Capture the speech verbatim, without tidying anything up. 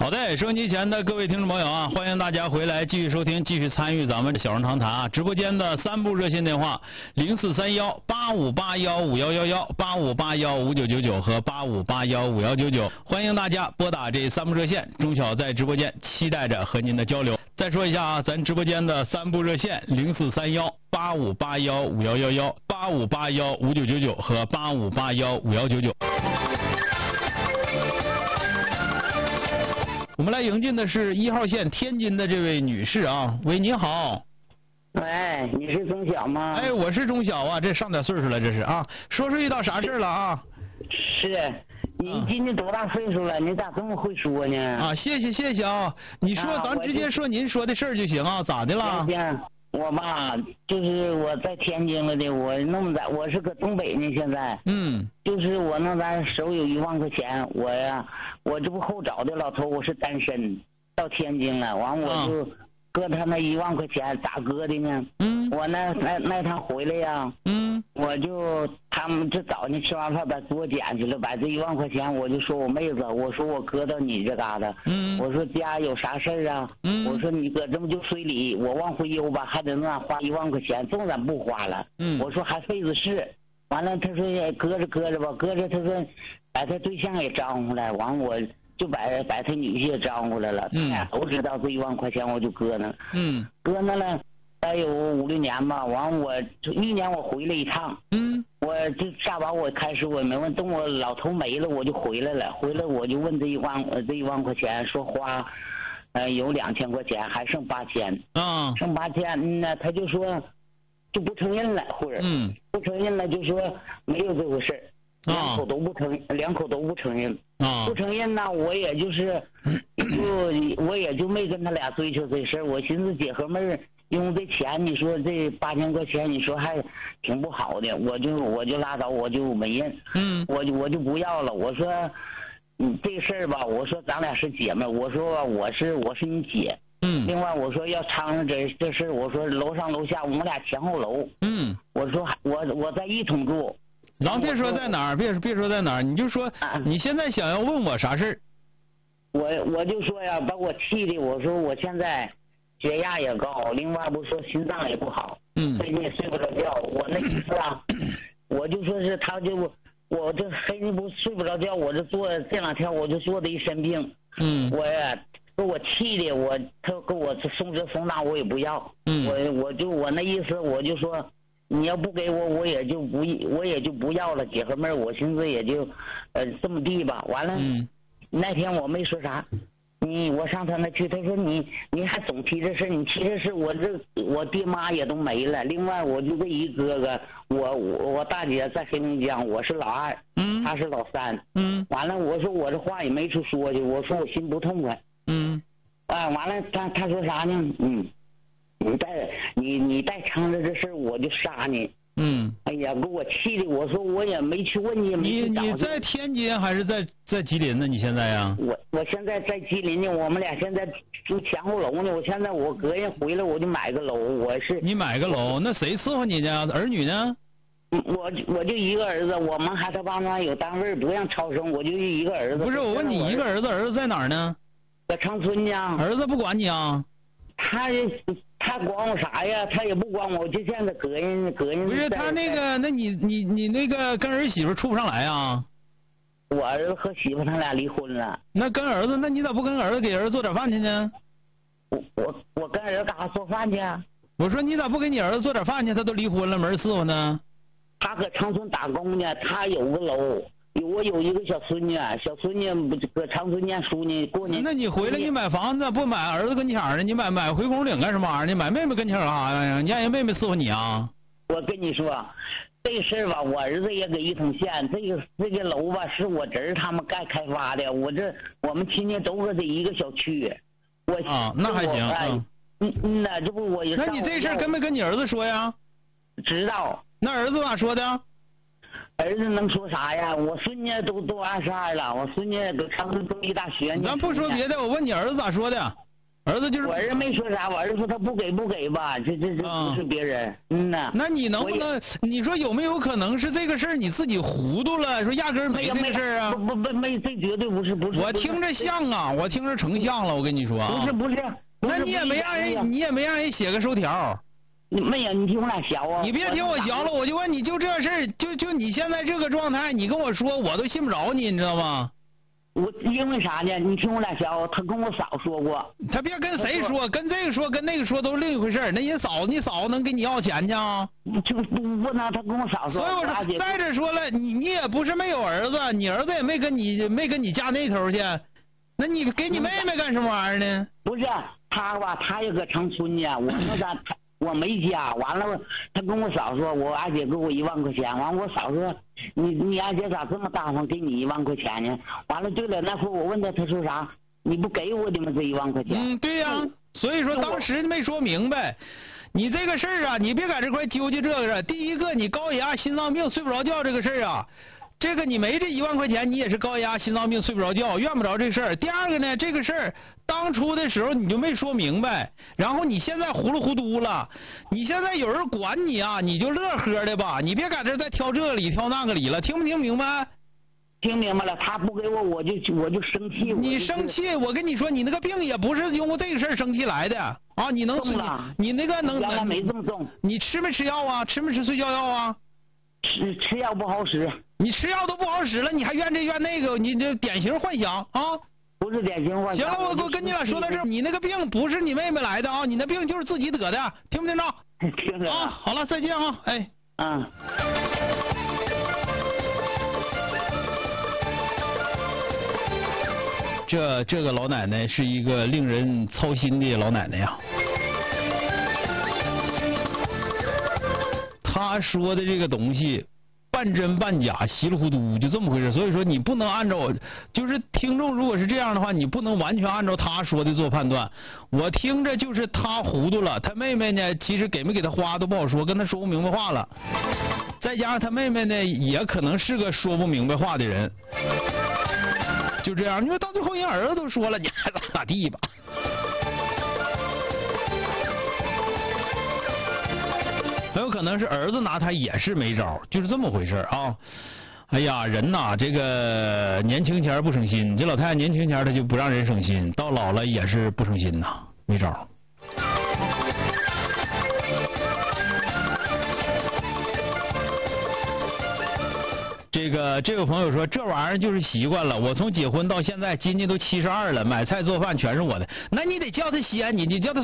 好的，收音机前的各位听众朋友啊，欢迎大家回来继续收听，继续参与咱们小人长谈啊。直播间的三部热线电话零四三幺八五八幺五幺幺幺、八五八幺五九九九和八五八幺五幺九九，欢迎大家拨打这三部热线。钟晓在直播间期待着和您的交流。再说一下啊，咱直播间的三部热线零四三幺八五八幺五幺幺幺、八五八幺五九九九和八五八幺五幺九九。我们来迎进的是一号线天津的这位女士啊，喂，你好。 喂，你是钟晓吗？ 哎，我是钟晓啊，这上点岁数了，这是啊，说说遇到啥事了啊？ 是，你今年多大岁数了？你咋这么会说呢？ 啊，谢谢谢谢啊，你说、啊、咱直接说您说的事儿就行啊，咋的了？ 行，我吧，就是我在天津了的，我弄在，我是搁东北呢，现在。 嗯。 就是我那咱手有一万块钱，我呀，我这不后找的老头，我是单身，到天津了，完我就搁他那一万块钱，咋搁的呢？ 嗯。 我那那那趟回来呀， 嗯， 我就他们这早上吃完饭把给我捡去了，把这一万块钱，我就说我妹子，我说我搁到你这嘎达， 嗯， 我说家有啥事儿啊？嗯，我说你搁这么就随礼，我往回邮吧，还得那花一万块钱，纵然不花了， 嗯， 我说还费子事。完了，他说搁着搁着吧，搁着他说把他对象也招呼来，完我就把把他女婿也招呼来了， 嗯， 都知道这一万块钱我就搁那， 嗯， 搁那了，大有五六年吧，完我一年我回来一趟， 嗯， 我这下把我开始我也没问，等我老头没了我就回来了，回来我就问这一万这一万块钱，说花，呃有两千块钱，还剩八千， 啊， 剩八千，嗯呢，他就说。就不承认了，或者嗯， 不承认了，就说没有这回事，两口都不承，两口都不承认， 啊， 不承认呢，我也就是，就我也就没跟他俩追求这事儿，我寻思姐和妹儿用这钱，你说这八千块钱，你说还挺不好的，我就我就拉倒，我就没认， 嗯， 我就我就不要了，我说，嗯，这事儿吧，我说咱俩是姐妹，我说我是我是你姐。 嗯， 另外我说要掺上这这事，我说楼上楼下我们俩前后楼。 嗯， 我说我我在一同住。 咱别说在哪儿，别别说在哪儿，你就说、啊、你现在想要问我啥事儿？ 我我就说呀，把我气的，我说我现在血压也高，另外不说心脏也不好， 嗯， 最近也睡不着觉。我那意思啊，我就说是他就我这黑天不睡不着觉，我这做这两天我就做的一身病。 嗯， 我呀。给我气的，我他给我送这送那我也不要， 嗯， 我我就我那意思我就说，你要不给我我也就不我也就不要了，姐和妹儿，我寻思也就，呃这么地吧。完了， 嗯， 那天我没说啥，你我上他那去，他说你你还总提这事，你提这事，我这我爹妈也都没了，另外我就这一哥哥，我我我大姐在黑龙江，我是老二， 嗯， 他是老三， 嗯， 完了我说我这话也没处说去，我说我心不痛快。 嗯， 啊，完了，他他说啥呢？嗯，你再你你再撑着这事儿，我就杀你。 嗯， 哎呀，给我气的，我说我也没去问你，没你去找你在天津还是在在吉林呢？你现在呀？ 我我现在在吉林呢，我们俩现在住前后楼呢。我现在我隔夜回来我就买个楼，我是你买个楼，那谁伺候你呢？儿女呢？ 我我就一个儿子，我们还他爸妈有单位，不让超生，我就一个儿子。 不是，我问你一个儿子，儿子在哪儿呢？ 在长春呢。 儿子不管你啊？ 他他管我啥呀？他也不管我，就现在隔人隔人。 不是他那个，那你你你那个跟儿媳妇处不上来啊？ 我儿子和媳妇他俩离婚了。 那跟儿子，那你咋不跟儿子给儿子做点饭去呢？ 我我我跟儿子干啥做饭去啊？ 我说你咋不给你儿子做点饭去？他都离婚了，没人伺候呢。 他搁长春打工呢，他有个楼。有我有一个小孙女，小孙女不搁长春念书呢，过年。 那你回来你买房子不买儿子跟前儿呢？你买买回宫岭干什么玩意儿？你买妹妹跟前儿干啥呀？你让人妹妹伺候你啊？ 我跟你说，这事儿吧，我儿子也给一通县，这个这个楼吧是我侄儿他们盖开发的，我这我们亲戚都搁这一个小区。我啊，那还行。 嗯嗯嗯呐，这不我也。 那你这事儿跟没跟你儿子说呀？ 知道。 那儿子咋说的？ 儿子能说啥呀？我孙女都都二十二了，我孙女搁长春州立大学呢。 咱不说别的，我问你儿子咋说的？ 儿子就是我儿子没说啥，我儿子说他不给不给吧，这这这不是别人，啊、嗯呐。 那你能不能？你说有没有可能是这个事儿你自己糊涂了？说压根儿没这个事儿啊？ 不不不没，这绝对不是不是。 我听着像啊，我听着成像了，我跟你说啊。 不是不是。 那你也没让人，你也没让人写个收条。 你没有，你听我俩学啊。 你别听我学了，我就问你就这事儿，就就你现在这个状态，你跟我说，我都信不着你，你知道吗？ 我因为啥呢？你听我俩学，他跟我嫂说过。 他别跟谁说，跟这个说，跟那个说都是另一回事。那人嫂子，你嫂子能给你要钱去啊？ 就不不能，他跟我嫂说。 所以我说，再者说了，你你也不是没有儿子，你儿子也没跟你没跟你嫁那头去，那你给你妹妹干什么玩意儿呢？ 不是他吧，他也搁长春呢，我那啥他。我没家，完了，他跟我嫂说，我二姐给我一万块钱，完我嫂说，你你二姐咋这么大方，给你一万块钱呢？完了，对了，那会我问他，他说啥？你不给我的吗？这一万块钱？ 嗯，对呀、啊，所以说当时没说明白，你这个事儿啊，你别在这块纠结这个事儿。第一个，你高血压、心脏病、睡不着觉这个事儿啊。这个你没这一万块钱，你也是高血压、心脏病、睡不着觉，怨不着这事儿。第二个呢，这个事儿当初的时候你就没说明白，然后你现在糊里糊涂了，你现在有人管你啊，你就乐呵的吧，你别在这再挑这个理挑那个理了，听不听明白？ 听明白了，他不给我，我就我就生气。 你生气，我跟你说，你那个病也不是因为这个事儿生气来的啊，你能你你那个能原来没这么重。 你吃没吃药啊？吃没吃睡觉药啊？ 吃吃药不好使， 你吃药都不好使了，你还怨这怨那个，你这典型幻想啊！ 不是典型幻想。行了，我我跟你俩说到这儿，你那个病不是你妹妹来的啊，你那病就是自己得的，听不听着？ 听着啊，好了，再见啊，哎， 嗯。 这这个老奶奶是一个令人操心的老奶奶呀。他说的这个东西半真半假，稀里糊涂，就这么回事。所以说你不能按照，就是听众如果是这样的话，你不能完全按照他说的做判断。我听着就是他糊涂了，他妹妹呢，其实给没给他花都不好说，跟他说不明白话了。再加上他妹妹呢，也可能是个说不明白话的人。就这样，你说到最后人儿子都说了，你还咋咋地吧？很有可能是儿子拿他也是没招，就是这么回事啊！哎呀，人呐，这个年轻前不省心，这老太太年轻前她就不让人省心，到老了也是不省心呐，没招。这个这位朋友说，这玩意儿就是习惯了。我从结婚到现在，今年都七十二了，买菜做饭全是我的。那你得叫他先，你你叫他